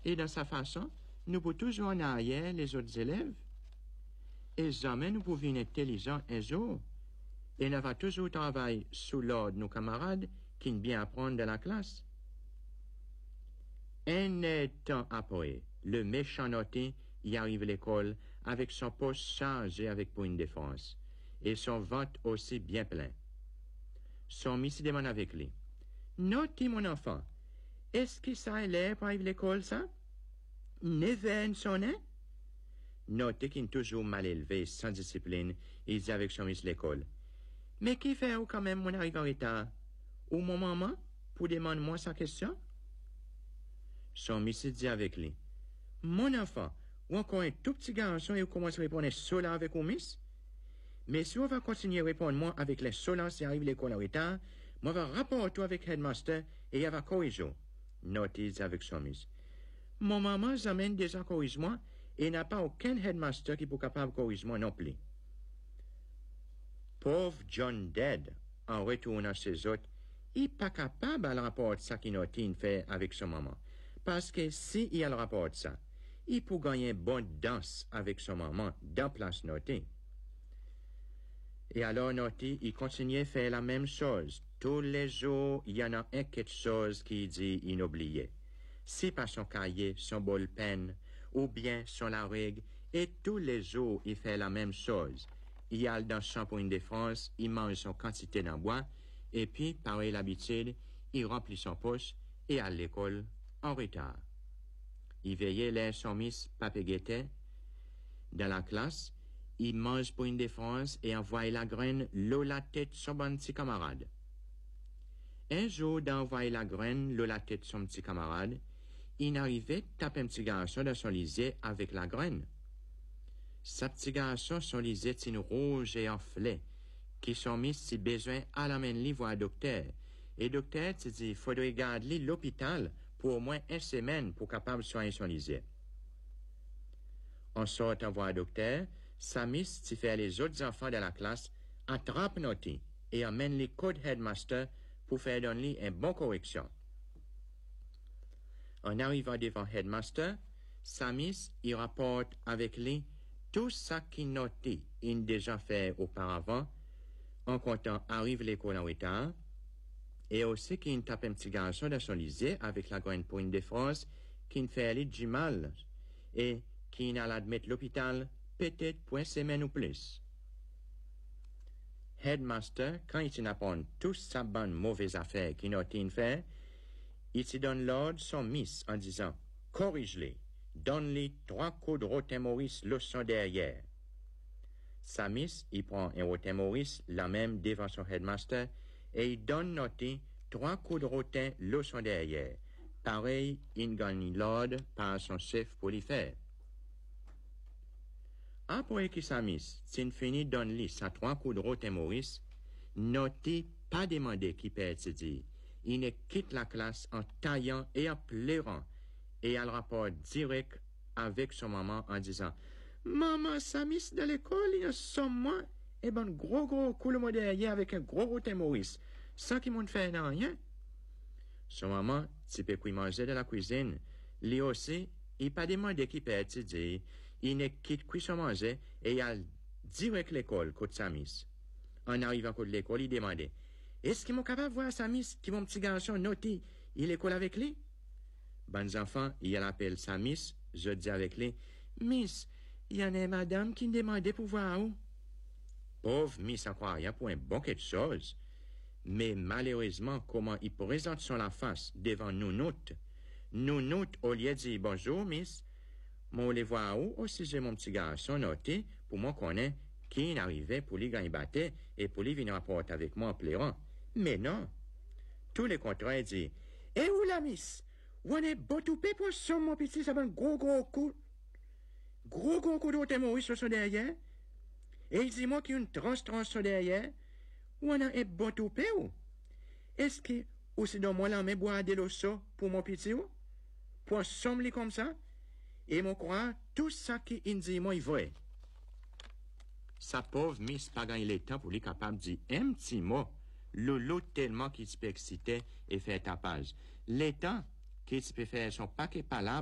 Et dans sa façon, nous pouvons toujours en arrière les autres élèves. Et jamais nous pouvons être intelligents un jour. Et nous va toujours travailler sous l'ordre de nos camarades qui ne bien apprendre dans la classe. Un temps après, le méchant noté y arrive à l'école avec son poste chargé avec pour une défense et son ventre aussi bien plein. Son miss demande avec lui. Noté, mon enfant, est-ce que ça est l'air pour arriver à l'école, ça? Neven sonne? Noté qu'il est toujours mal élevé, sans discipline, il dit avec son miss l'école. Mais qui fait quand même mon arrive en retard? Ou mon maman, pour demander moi sa question? Son miss dit avec lui. Mon enfant, ou encore un tout petit garçon et vous commencez à répondre cela avec vous, miss? Mais si on va continuer à répondre moi avec l'insolence et arrive à l'école en retard, moi va rapporter avec headmaster et il va corriger. Notice avec son miss. Mon maman amène déjà corrigement et n'a pas aucun headmaster qui peut capable de corriger moi non plus. Pauvre John Dead, en retournant chez autres, il n'est pas capable de rapporter ça qu'il Notine fait avec son maman. Parce que si il rapporte ça, il peut gagner une bonne danse avec son maman dans place Notée. Et alors Notée, il continue à faire la même chose. Tous les jours, il y en a quelque chose qui dit inoublié. Si pas son cahier, son bol pen, ou bien son larrigue, et tous les jours, il fait la même chose. Il a dans champ pour une défense, il mange son quantité d'embois, et puis, pareil l'habitude, il remplit son poche et à l'école en retard. Il veillait l'air son miss papéguettait dans la classe, il mange pour une défense et envoie la graine l'eau la tête son bon petit camarade. Un jour, d'envoyer la graine l'eau la tête son petit camarade, il arrivait taper un petit garçon dans son lycée avec la graine. Sa petit garçon, son lycée est rouge et enflé, qui sont mis si besoin à l'amener voir docteur. Et docteur te dit, faudrait garder l'hôpital pour au moins une semaine pour capable de soigner son lycée. En sortant voir docteur, sa miss qui fait les autres enfants de la classe attrape Notée et amène les codes headmaster pour faire donner une bonne correction. En arrivant devant headmaster, sa miss y rapporte avec lui tout ça qu'il Notée il déjà fait auparavant, en comptant arrive l'école en retard, et aussi qu'il tape un petit garçon dans son lycée avec la graine pour une défense qui fait aller du mal, et qui n'a l'admettre l'hôpital peut-être pour une semaine ou plus. Headmaster, quand il t'apprend tout sa bonne mauvaise affaire qu'il n'a fait, il te donne l'ordre son miss en disant, corrige-les, donne-les 3 coups de rotin Maurice leçon derrière. Sa miss, il prend un rotin Maurice, la même devant son headmaster, et il donne Notée 3 coups de rotin leçon derrière. Pareil, il gagne l'ordre par son chef pour l'y faire. Après que sa miss, s'il finit donne-lui sa 3 coups de rotin Maurice, Notée pas demandé qui peut se dire. Il ne quitte la classe en taillant et en pleurant, et elle rapporte direct avec son maman en disant, maman, sa miss de l'école, il y a son moi, et ben gros coup le mot derrière avec un gros rotin Maurice, sans qu'il m'en fait rien. Son maman, tu peux manger de la cuisine, lui aussi, il pas demandé qui peut se dire, il ne quitte cuisson manger, et il a direct l'école côté sa miss. En arrivant côté l'école, il demandait, est-ce qu'ils m'ont capable de voir sa miss qui mon petit garçon Notée, il école avec lui? Bons enfants, il appelle sa miss, je dis avec lui, miss, il y en a madame qui me demandait pour voir où. Pauvre miss en croit rien pour un bon quelque chose. Mais malheureusement, comment il présente son la face devant nous-noutes, au lieu de dire bonjour miss, moi les voir où aussi j'ai mon petit garçon Notée pour moi connaître qui n'arrivait pour lui gagner battre et pour lui venir rapporter avec moi en pleurant. Mais non. Tous les contraires disent, eh où la miss? Où on est botoupé pour son mon petit, ça va un gros coup. Gros coup de Maurice sur son derrière. Et il dit moi qu'il y a une tranche sur derrière. Où on a un botoupé ou? Est-ce que, ou c'est dans moi là, mais boire de l'eau pour mon petit ou? Pour sommelier comme ça? Et mon croire, tout ça qu'il dit moi est vrai. Sa pauvre miss pas gagné le temps pour lui capable de dire un petit mot. Lolo tellement qu'il se peut exciter et faire tapage. Le temps qu'il se peut faire son paquet palabre